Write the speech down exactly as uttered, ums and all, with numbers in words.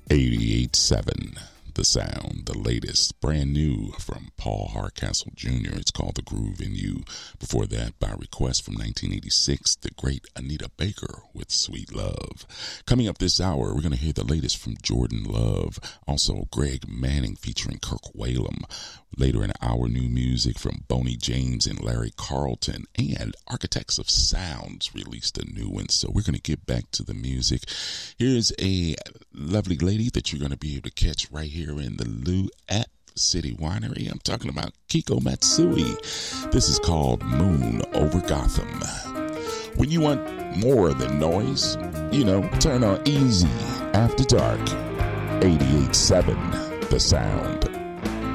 eighty-eight seven The Sound, the latest, brand new from Paul Hardcastle Junior It's called The Groove in You. Before that, by request from nineteen eighty-six, the great Anita Baker with Sweet Love. Coming up this hour, we're going to hear the latest from Jordan Love. Also, Greg Manning featuring Kirk Whalum. Later in our new music from Boney James and Larry Carlton, and Architects of Sounds released a new one. So we're going to get back to the music. Here's a lovely lady that you're going to be able to catch right here in the Lou at City Winery. I'm talking about Kiko Matsui. This is called Moon Over Gotham. When you want more than noise, you know, turn on Easy After Dark. eighty-eight seven The Sound.